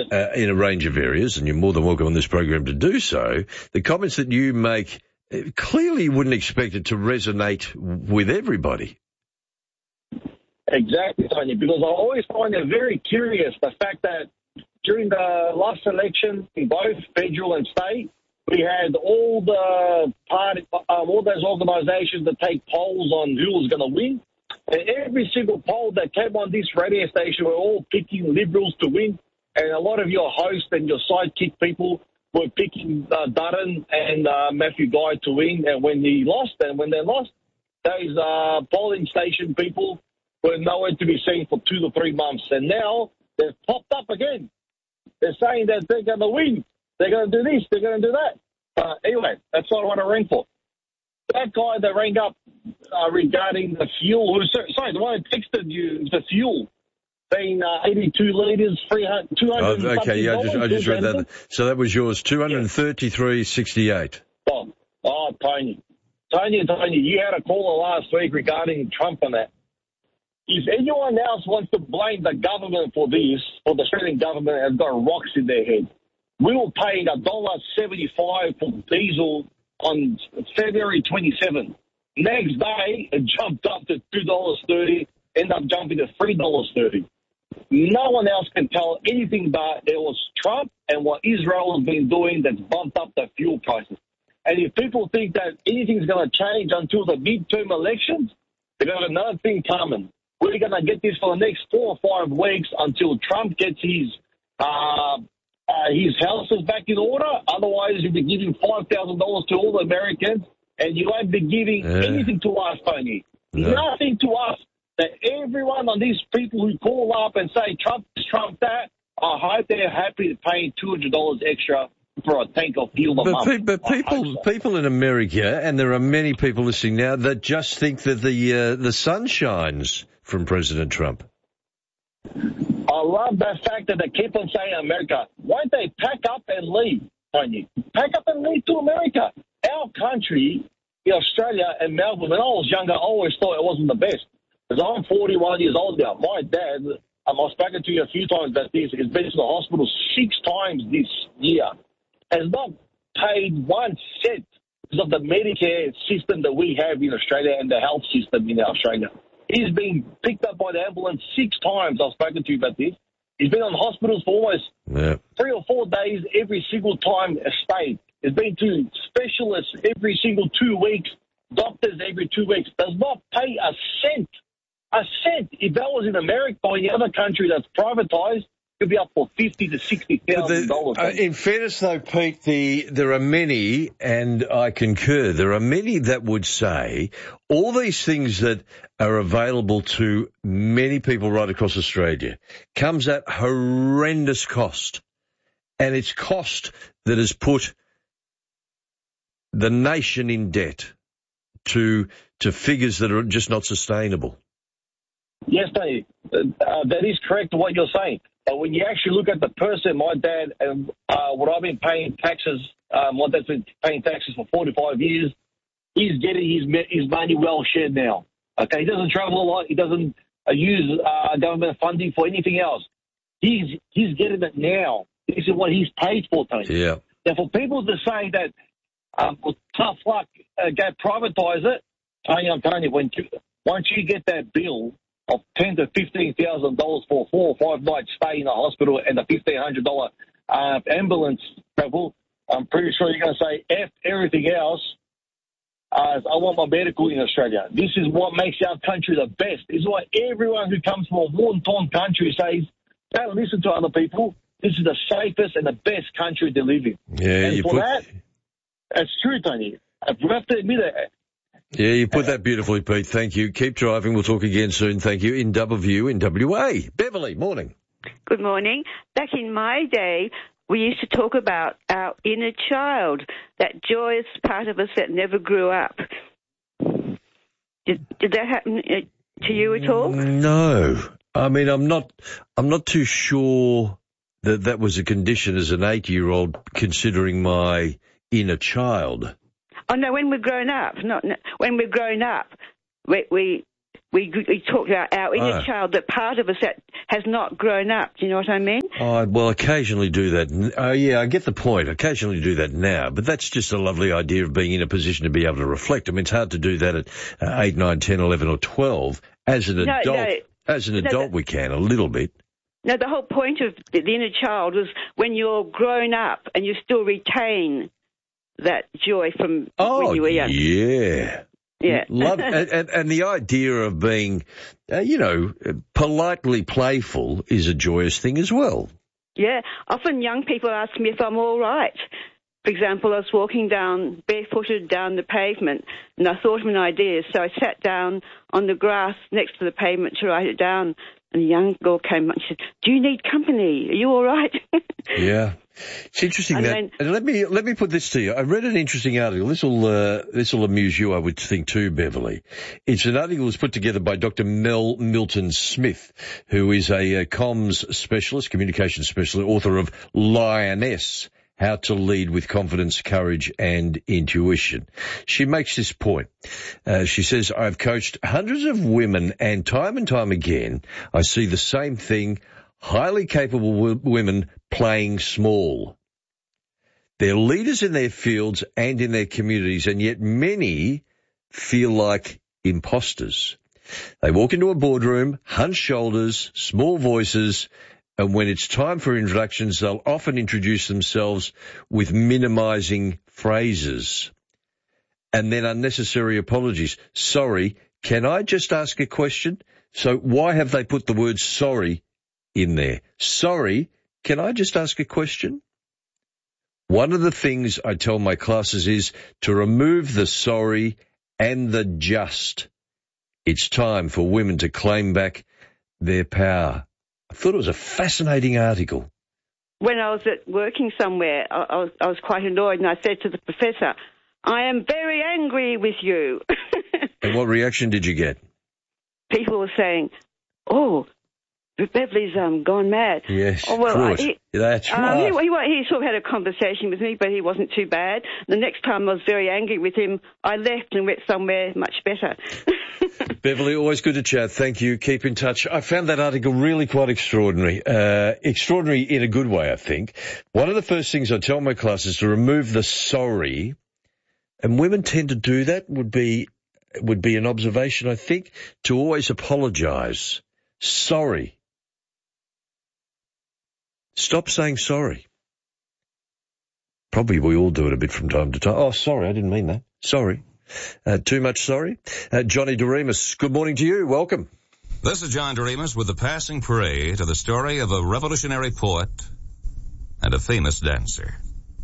in a range of areas, and you're more than welcome on this program to do so. The comments that you make, clearly you wouldn't expect it to resonate with everybody. Exactly, Tony, because I always find it very curious, the fact that during the last election, in both federal and state, we had all the all those organisations that take polls on who was going to win. And every single poll that came on this radio station were all picking Liberals to win. And a lot of your hosts and your sidekick people were picking Dutton and Matthew Guy to win. And when they lost, those polling station people were nowhere to be seen for 2 to 3 months. And now they've popped up again. They're saying that they're going to win. They're going to do this. They're going to do that. Anyway, that's what I want to ring for. That guy that rang up regarding the fuel, the one that texted you, the fuel, being 82 litres, 200 okay, yeah, I just read that. So that was yours, 233.68. Tony, you had a caller last week regarding Trump and that. If anyone else wants to blame the government for this, or the Australian government has got rocks in their head, we were paying $1.75 for diesel on February 27. Next day, it jumped up to $2.30, ended up jumping to $3.30. No one else can tell anything but it was Trump and what Israel has been doing that's bumped up the fuel prices. And if people think that anything's going to change until the midterm elections, they've got another thing coming. We're going to get this for the next 4 or 5 weeks until Trump gets his houses back in order. Otherwise, you'll be giving $5,000 to all the Americans, and you won't be giving anything to us, Tony. No. Nothing to us. That everyone on these people who call up and say Trump this, Trump that, I hope they're happy to pay $200 extra for a tank of fuel a month. But people in America, and there are many people listening now, that just think that the sun shines from President Trump. I love that fact that they keep on saying America. Why don't they pack up and leave, Tony? Pack up and leave to America. Our country, Australia and Melbourne, when I was younger, I always thought it wasn't the best. Because I'm 41 years old now. My dad, I've spoken to you a few times about this, has been to the hospital 6 times this year, has not paid 1 cent because of the Medicare system that we have in Australia and the health system in Australia. He's been picked up by the ambulance 6 times. I've spoken to you about this. He's been on hospitals for almost 3 or 4 days every single time a stayed. He's been to specialists every single 2 weeks, doctors every 2 weeks. Does not pay a cent. A cent. If that was in America or any other country that's privatized, could be up for $50,000 to $60,000. In fairness, though, Pete, there are many, and I concur, there are many that would say all these things that are available to many people right across Australia comes at horrendous cost, and it's cost that has put the nation in debt to figures that are just not sustainable. Yes, Dave, that is correct what you're saying. But when you actually look at the person, my dad, what I've been paying taxes, my dad's been paying taxes for 45 years, he's getting his money well shared now. Okay, he doesn't travel a lot. He doesn't use government funding for anything else. He's getting it now. This is what he's paid for, Tony. Yeah. Now, for people to say that with tough luck, go privatise it, Tony, I'm telling you, once you get that bill of $10,000 to $15,000 for 4 or 5 nights stay in a hospital and the $1,500 ambulance travel, I'm pretty sure you're going to say F everything else. I want my medical in Australia. This is what makes our country the best. This is why everyone who comes from a war-torn country says, don't listen to other people. This is the safest and the best country to live in. Yeah, and that's true, Tony. We have to admit it. Yeah, you put that beautifully, Pete. Thank you. Keep driving. We'll talk again soon. Thank you. In Doubleview, in WA. Beverly, morning. Good morning. Back in my day, we used to talk about our inner child, that joyous part of us that never grew up. Did that happen to you at all? No. I mean, I'm not too sure that was a condition as an 8-year-old, considering my inner child. Oh, no, when we're grown up. When we're grown up, we we talk about our inner child, that part of us that has not grown up. Do you know what I mean? Well, occasionally do that. Yeah, I get the point. Occasionally do that now, but that's just a lovely idea of being in a position to be able to reflect. I mean, it's hard to do that at 8, 9, 10, 11 or 12. As an adult, we can a little bit. No, the whole point of the inner child was when you're grown up and you still retain that joy from when you were young. Yeah. Yeah. Love, and the idea of being, politely playful is a joyous thing as well. Yeah. Often young people ask me if I'm all right. For example, I was walking barefooted down the pavement, and I thought of an idea, so I sat down on the grass next to the pavement to write it down. And a young girl came up and said, "Do you need company? Are you all right?" Yeah. It's interesting and let me put this to you. I read an interesting article. This will amuse you, I would think, too, Beverly. It's an article that's put together by Dr. Mel Milton Smith, who is a comms specialist, communication specialist, author of Lioness: How to Lead with Confidence, Courage and Intuition. She makes this point. She says, "I've coached hundreds of women, and time again, I see the same thing. Highly capable women playing small. They're leaders in their fields and in their communities, and yet many feel like imposters. They walk into a boardroom, hunched shoulders, small voices, and when it's time for introductions, they'll often introduce themselves with minimizing phrases and then unnecessary apologies. Sorry, can I just ask a question? So why have they put the word sorry in there? Sorry, can I just ask a question? One of the things I tell my classes is to remove the sorry and the just. It's time for women to claim back their power." I thought it was a fascinating article. When I was working somewhere, I was quite annoyed, and I said to the professor, "I am very angry with you." And what reaction did you get? People were saying, "Oh, Beverly's gone mad." Yes, oh, well, of course. That's right. He sort of had a conversation with me, but he wasn't too bad. The next time I was very angry with him, I left and went somewhere much better. Beverly, always good to chat. Thank you. Keep in touch. I found that article really quite extraordinary. Extraordinary in a good way, I think. One of the first things I tell my class is to remove the sorry, and women tend to do that, would be an observation, I think, to always apologize. Sorry. Stop saying sorry. Probably we all do it a bit from time to time. Oh, sorry, I didn't mean that. Sorry. Too much sorry. Johnny Doremus, good morning to you. Welcome. This is John Doremus with the passing parade to the story of a revolutionary poet and a famous dancer.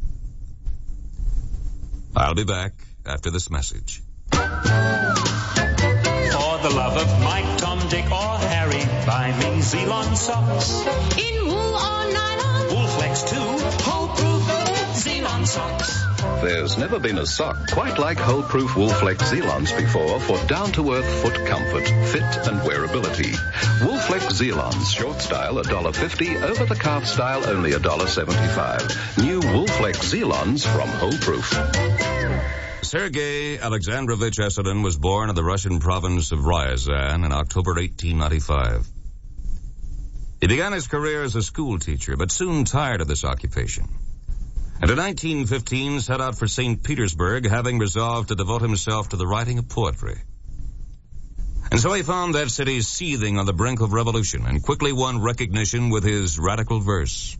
I'll be back after this message. For the love of Mike, Tom, Dick, or Harry, buy me Zelon socks. In wool or nylon. Woolflex too. Hole-proof Zelon socks. There's never been a sock quite like Hole-Proof Woolflex Zelons before for down-to-earth foot comfort, fit and wearability. Woolflex Zelons, short style $1.50, over-the-calf style only $1.75. New Woolflex Zelons from Hole-Proof. Sergei Alexandrovich Essendon was born in the Russian province of Ryazan in October 1895. He began his career as a school teacher, but soon tired of this occupation. And in 1915 set out for St. Petersburg, having resolved to devote himself to the writing of poetry. And so he found that city seething on the brink of revolution and quickly won recognition with his radical verse.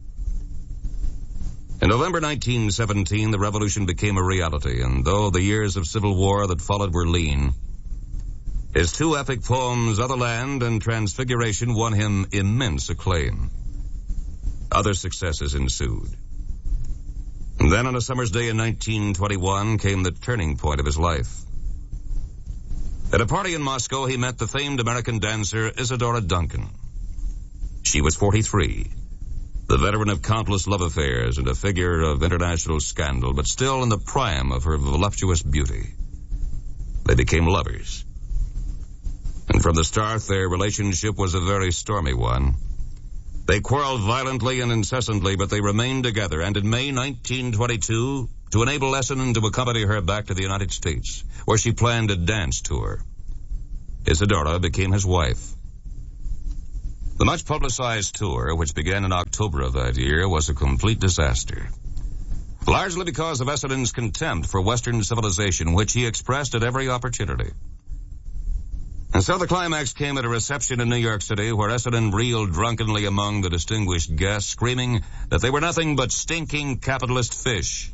In November 1917, the revolution became a reality, and though the years of civil war that followed were lean, his two epic poems, Otherland and Transfiguration, won him immense acclaim. Other successes ensued. And then on a summer's day in 1921 came the turning point of his life. At a party in Moscow, he met the famed American dancer Isadora Duncan. She was 43, the veteran of countless love affairs and a figure of international scandal, but still in the prime of her voluptuous beauty. They became lovers. And from the start, their relationship was a very stormy one. They quarreled violently and incessantly, but they remained together, and in May 1922, to enable Essendon to accompany her back to the United States, where she planned a dance tour. Isadora became his wife. The much-publicized tour, which began in October of that year, was a complete disaster. Largely because of Essendon's contempt for Western civilization, which he expressed at every opportunity. And so the climax came at a reception in New York City where Essendon reeled drunkenly among the distinguished guests, screaming that they were nothing but stinking capitalist fish.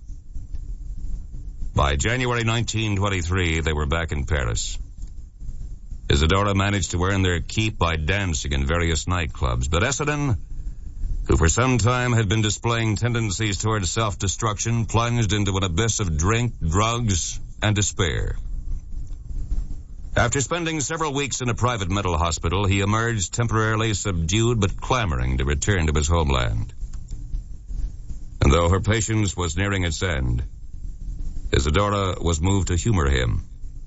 By January 1923, they were back in Paris. Isadora managed to earn their keep by dancing in various nightclubs, but Essendon, who for some time had been displaying tendencies towards self-destruction, plunged into an abyss of drink, drugs, and despair. After spending several weeks in a private mental hospital, he emerged temporarily subdued but clamoring to return to his homeland. And though her patience was nearing its end, Isadora was moved to humor him.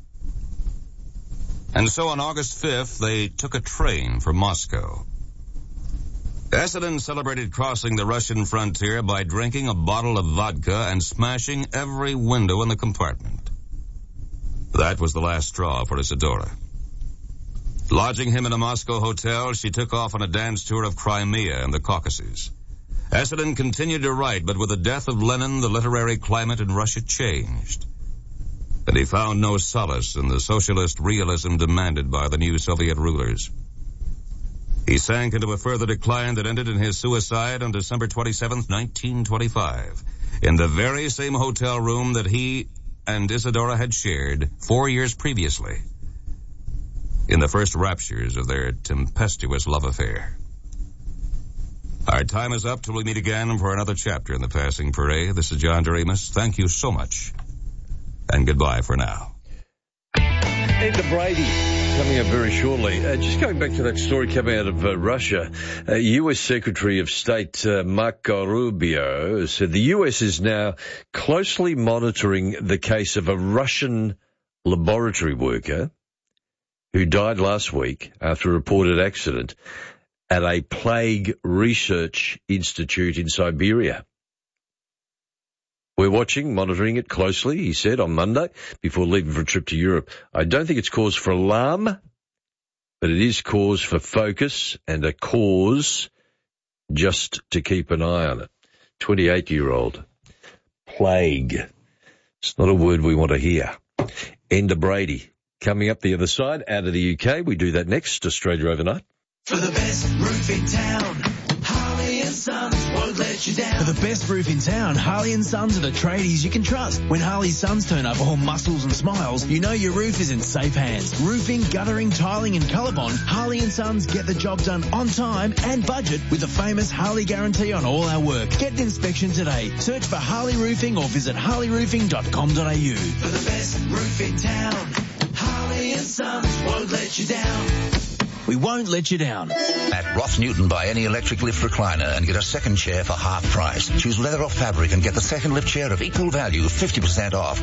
And so on August 5th, they took a train for Moscow. Essendon celebrated crossing the Russian frontier by drinking a bottle of vodka and smashing every window in the compartment. That was the last straw for Isadora. Lodging him in a Moscow hotel, she took off on a dance tour of Crimea and the Caucasus. Essendon continued to write, but with the death of Lenin, the literary climate in Russia changed. And he found no solace in the socialist realism demanded by the new Soviet rulers. He sank into a further decline that ended in his suicide on December 27th, 1925, in the very same hotel room that he and Isadora had shared 4 years previously, in the first raptures of their tempestuous love affair. Our time is up till we meet again for another chapter in The Passing Parade. This is John Doremus. Thank you so much, and goodbye for now. Enda Brady coming up very shortly. Just going back to that story coming out of Russia, U.S. Secretary of State Marco Rubio said the U.S. is now closely monitoring the case of a Russian laboratory worker who died last week after a reported accident at a plague research institute in Siberia. We're watching, monitoring it closely, he said on Monday, before leaving for a trip to Europe. I don't think it's cause for alarm, but it is cause for focus and a cause just to keep an eye on it. 28-year-old. Plague. It's not a word we want to hear. Enda Brady. Coming up the other side, out of the UK. We do that next, Australia Overnight. For the best roof in town, Harley & Sons won't let you down. For the best roof in town, Harley & Sons are the tradies you can trust. When Harley & Sons turn up all muscles and smiles, you know your roof is in safe hands. Roofing, guttering, tiling and colour bond, Harley & Sons get the job done on time and budget with the famous Harley guarantee on all our work. Get an inspection today. Search for Harley Roofing or visit harleyroofing.com.au. For the best roof in town, Harley & Sons won't let you down. We won't let you down. At Roth Newton, buy any electric lift recliner and get a second chair for half price. Choose leather or fabric and get the second lift chair of equal value 50% off.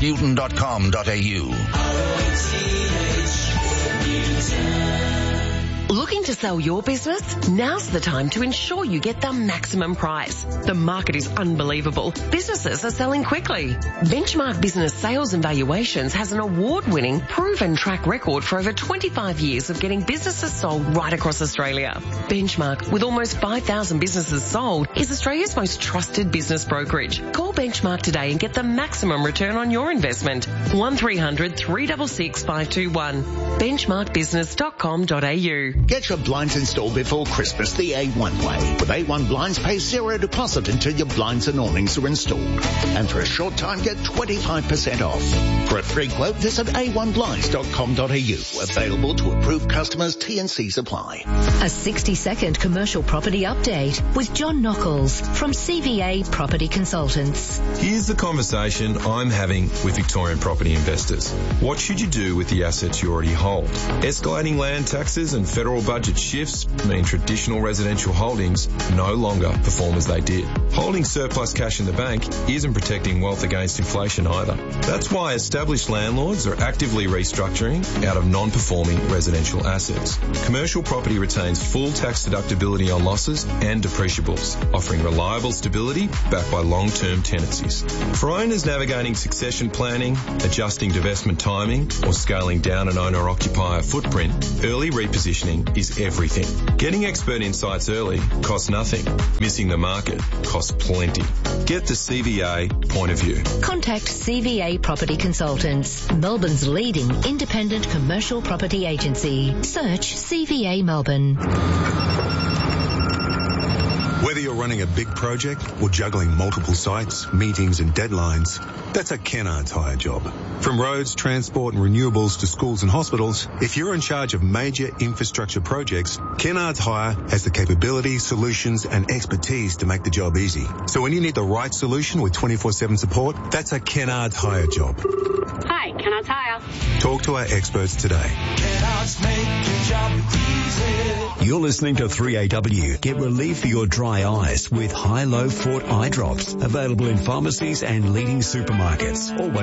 RothNewton.com.au. Looking to sell your business? Now's the time to ensure you get the maximum price. The market is unbelievable. Businesses are selling quickly. Benchmark Business Sales and Valuations has an award-winning, proven track record for over 25 years of getting businesses sold right across Australia. Benchmark, with almost 5,000 businesses sold, is Australia's most trusted business brokerage. Call Benchmark today and get the maximum return on your investment. 1300 366 521. Benchmarkbusiness.com.au. Get your blinds installed before Christmas the A1 way. With A1 Blinds, pay zero deposit until your blinds and awnings are installed. And for a short time, get 25% off. For a free quote, visit a1blinds.com.au. Available to approved customers, T&Cs apply. A 60-second commercial property update with John Nockels from CVA Property Consultants. Here's the conversation I'm having with Victorian property investors. What should you do with the assets you already hold? Escalating land taxes and federal federal budget shifts mean traditional residential holdings no longer perform as they did. Holding surplus cash in the bank isn't protecting wealth against inflation either. That's why established landlords are actively restructuring out of non-performing residential assets. Commercial property retains full tax deductibility on losses and depreciables, offering reliable stability backed by long-term tenancies. For owners navigating succession planning, adjusting divestment timing, or scaling down an owner-occupier footprint, early repositioning is everything. Getting expert insights early costs nothing. Missing the market costs plenty. Get the CVA point of view. Contact CVA Property Consultants, Melbourne's leading independent commercial property agency. Search CVA Melbourne. Whether you're running a big project or juggling multiple sites, meetings and deadlines, that's a Kennards Hire job. From roads, transport and renewables to schools and hospitals, if you're in charge of major infrastructure projects, Kennards Hire has the capability, solutions and expertise to make the job easy. So when you need the right solution with 24/7 support, that's a Kennards Hire job. Hi, Kennards Hire. Talk to our experts today. Kennards make your job easy. You're listening to 3AW. Get relief for your dry eyes with high-low Fort eye drops. Available in pharmacies and leading supermarkets. Always